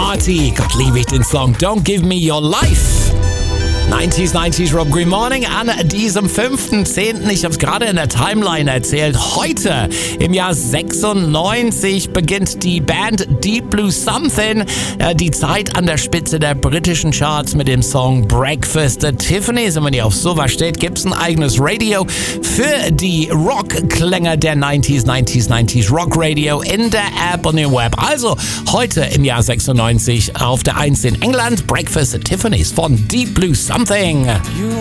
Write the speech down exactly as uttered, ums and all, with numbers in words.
Party. Gott, liebe ich den Song Don't Give Me Your Life. neunziger, neunzig Rob, Good Morning an diesem fünften zehnten Ich habe es gerade in der Timeline erzählt. Heute im Jahr sechsundneunzig beginnt die Band Deep Blue Something die Zeit an der Spitze der britischen Charts mit dem Song Breakfast at Tiffany's. Und wenn ihr auf sowas steht, gibt es ein eigenes Radio für die Rock-Klänge der neunziger, neunzig, neunzig Rock Radio in der App und im Web. Also heute im Jahr sechsundneunzig auf der eins in England Breakfast at Tiffany's von Deep Blue Something.